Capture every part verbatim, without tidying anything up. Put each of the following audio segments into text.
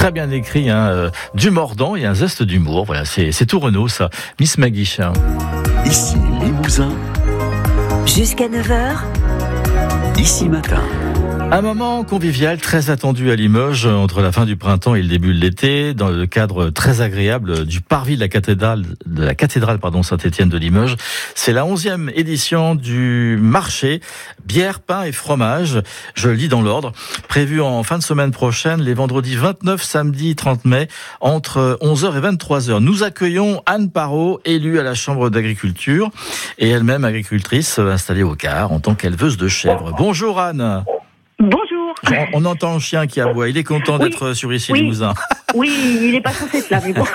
très bien écrit, hein, euh, du mordant et un zeste d'humour. Voilà, c'est, c'est tout Renaud, ça. Miss Maggie. Ici Limousin. Jusqu'à neuf heures. Ici Matin. Un moment convivial très attendu à Limoges entre la fin du printemps et le début de l'été, dans le cadre très agréable du parvis de la cathédrale, de la cathédrale pardon, Saint-Étienne de Limoges. C'est la onzième édition du marché bière, pain et fromage. Je le lis dans l'ordre. Prévu en fin de semaine prochaine, les vendredis vingt-neuf, samedi trente mai, entre onze heures et vingt-trois heures. Nous accueillons Anne Parot, élue à la Chambre d'agriculture et elle-même agricultrice installée au Car en tant qu'éleveuse de chèvres. Bonjour Anne. Bonjour. On, on entend un chien qui aboie. Il est content oui. d'être sur ici oui. Limousin. Oui, il n'est pas censé être là, mais bon.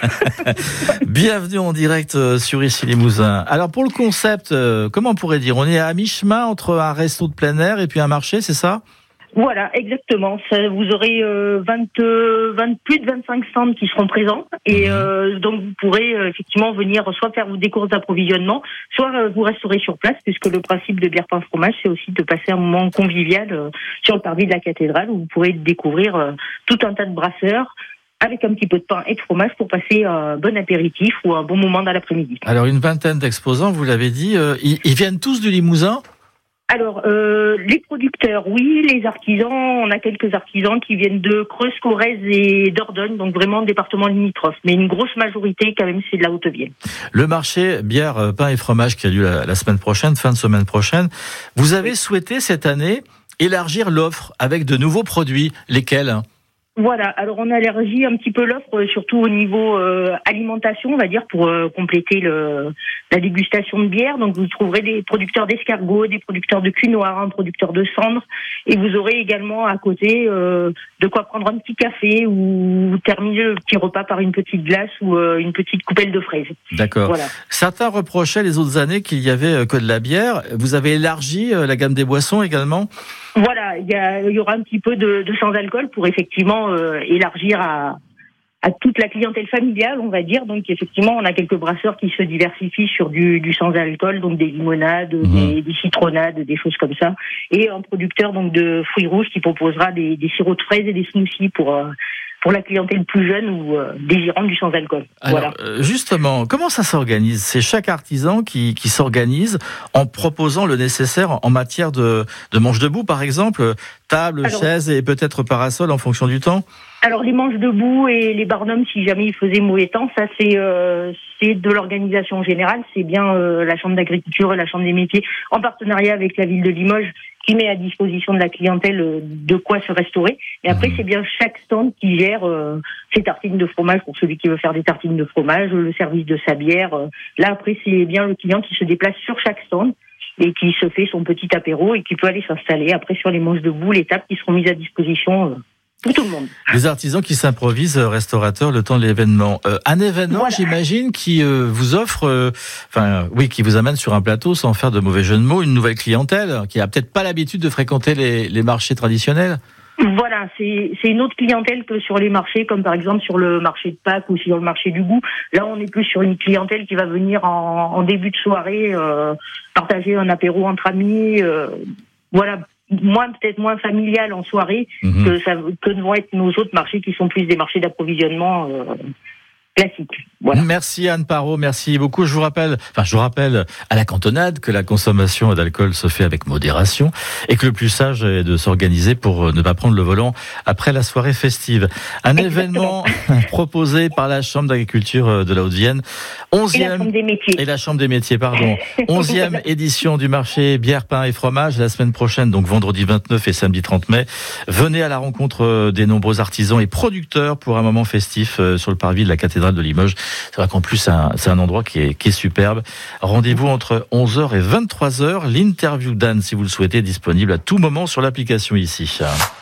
Bienvenue en direct sur ici Limousin. Alors pour le concept, comment on pourrait dire ? On est à mi-chemin entre un resto de plein air et puis un marché, c'est ça ? Voilà, exactement. Ça, vous aurez euh, vingt, vingt, plus de vingt-cinq stands qui seront présents et euh, donc vous pourrez euh, effectivement venir soit faire des courses d'approvisionnement, soit euh, vous restaurer sur place, puisque le principe de bière pain fromage, c'est aussi de passer un moment convivial euh, sur le parvis de la cathédrale où vous pourrez découvrir euh, tout un tas de brasseurs avec un petit peu de pain et de fromage pour passer un bon apéritif ou un bon moment dans l'après-midi. Alors une vingtaine d'exposants, vous l'avez dit, euh, ils, ils viennent tous du Limousin ? Alors, euh, les producteurs, oui, les artisans, on a quelques artisans qui viennent de Creuse, Corrèze et Dordogne, donc vraiment département limitrophe, mais une grosse majorité quand même c'est de la Haute-Vienne. Le marché bière, pain et fromage qui a lieu la, la semaine prochaine, fin de semaine prochaine, vous avez souhaité cette année élargir l'offre avec de nouveaux produits, lesquels ? Voilà, alors on a élargi un petit peu l'offre, surtout au niveau euh, alimentation, on va dire, pour euh, compléter le, la dégustation de bière. Donc vous trouverez des producteurs d'escargots, des producteurs de cul noir, un producteur de cendres, et vous aurez également à côté euh, de quoi prendre un petit café ou terminer le petit repas par une petite glace ou euh, une petite coupelle de fraises. D'accord. Voilà. Certains reprochaient les autres années qu'il y avait que de la bière. Vous avez élargi la gamme des boissons également ? Voilà, il y, a, il y aura un petit peu de, de sans-alcool pour effectivement euh, élargir à, à toute la clientèle familiale, on va dire. Donc effectivement, on a quelques brasseurs qui se diversifient sur du, du sans-alcool, donc des limonades, mmh. des, des citronnades, des choses comme ça. Et un producteur donc de fruits rouges qui proposera des, des sirops de fraises et des smoothies pour... Euh, pour la clientèle plus jeune ou euh, désirante du sans-alcool. Alors, voilà. euh, justement, comment ça s'organise ? C'est chaque artisan qui, qui s'organise en proposant le nécessaire en matière de, de manche debout, par exemple, table, alors, chaise et peut-être parasol en fonction du temps ? Alors, les manches debout et les barnums, si jamais il faisait mauvais temps, ça c'est, euh, c'est de l'organisation générale. C'est bien euh, la Chambre d'agriculture et la Chambre des métiers, en partenariat avec la ville de Limoges, qui met à disposition de la clientèle de quoi se restaurer. Et après, mmh. c'est bien chaque stand qui gère euh, ses tartines de fromage pour celui qui veut faire des tartines de fromage, le service de sa bière. Là, après, c'est bien le client qui se déplace sur chaque stand et qui se fait son petit apéro et qui peut aller s'installer après sur les manches debout, les tables qui seront mises à disposition euh, pour tout le monde. Les artisans qui s'improvisent restaurateurs le temps de l'événement. Euh, un événement, voilà. J'imagine, qui euh, vous offre, euh, enfin, oui, qui vous amène sur un plateau, sans faire de mauvais jeu de mots, une nouvelle clientèle qui a peut-être pas l'habitude de fréquenter les, les marchés traditionnels. Voilà, c'est, c'est une autre clientèle que sur les marchés, comme par exemple sur le marché de Pâques ou sur le marché du goût. Là, on est plus sur une clientèle qui va venir en, en début de soirée, euh, partager un apéro entre amis, euh, voilà. Moins peut-être moins familial en soirée mmh. que ça que vont être nos autres marchés qui sont plus des marchés d'approvisionnement euh, classiques. Voilà. Merci Anne Parot, merci beaucoup. Je vous rappelle, enfin je vous rappelle à la cantonade que la consommation d'alcool se fait avec modération et que le plus sage est de s'organiser pour ne pas prendre le volant après la soirée festive. Un Exactement. événement proposé par la Chambre d'agriculture de la Haute-Vienne, onzième et la Chambre des métiers. Et la Chambre des métiers, pardon. onzième édition du marché bière, pain et fromage la semaine prochaine, donc vendredi vingt-neuf et samedi trente mai. Venez à la rencontre des nombreux artisans et producteurs pour un moment festif sur le parvis de la cathédrale de Limoges. C'est vrai qu'en plus, c'est un, c'est un endroit qui est, qui est superbe. Rendez-vous entre onze heures et vingt-trois heures. L'interview d'Anne, si vous le souhaitez, est disponible à tout moment sur l'application ici.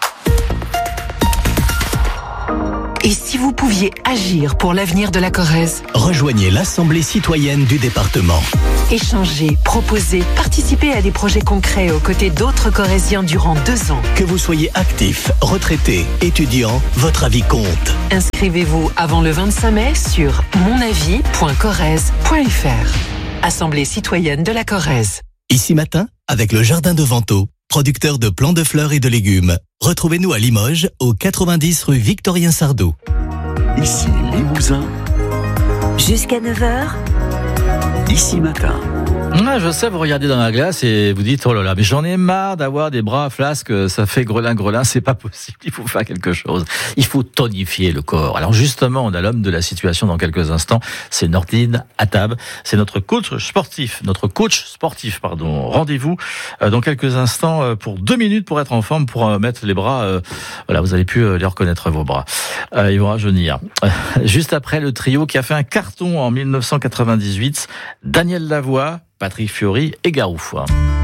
Et si vous pouviez agir pour l'avenir de la Corrèze ? Rejoignez l'Assemblée citoyenne du département. Échangez, proposez, participez à des projets concrets aux côtés d'autres Corréziens durant deux ans. Que vous soyez actif, retraité, étudiant, votre avis compte. Inscrivez-vous avant le vingt-cinq mai sur mon avis point corrèze point f r. Assemblée citoyenne de la Corrèze. Ici Matin, avec le Jardin de Vento, producteur de plants de fleurs et de légumes. Retrouvez-nous à Limoges, au quatre-vingt-dix rue Victorien Sardou. Ici Limousin. Jusqu'à neuf heures. Ici Matin. Ah, je sais, vous regardez dans la glace et vous dites, oh là là, mais j'en ai marre d'avoir des bras flasques, ça fait grelin grelin, c'est pas possible, il faut faire quelque chose. Il faut tonifier le corps. Alors justement, on a l'homme de la situation dans quelques instants, c'est Nordine Attab, c'est notre coach sportif, notre coach sportif, pardon. Rendez-vous dans quelques instants pour deux minutes pour être en forme, pour mettre les bras, euh, voilà, vous allez plus les reconnaître vos bras. Euh, ils vont rajeunir. Juste après le trio qui a fait un carton en mille neuf cent quatre-vingt-dix-huit, Daniel Lavoie, Patrick Fiori et Garou.